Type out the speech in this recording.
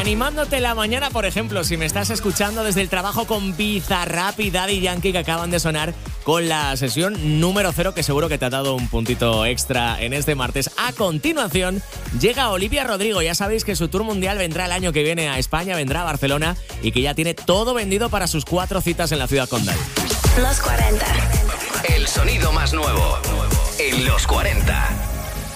animándote la mañana, por ejemplo, si me estás escuchando desde el trabajo con Bizarrap y Daddy Yankee, que acaban de sonar con la sesión número 0, que seguro que te ha dado un puntito extra en este martes. A continuación, llega Olivia Rodrigo. Ya sabéis que su tour mundial vendrá el año que viene a España, vendrá a Barcelona y que ya tiene todo vendido para sus 4 citas en la ciudad condal. Los 40. El sonido más nuevo en los 40.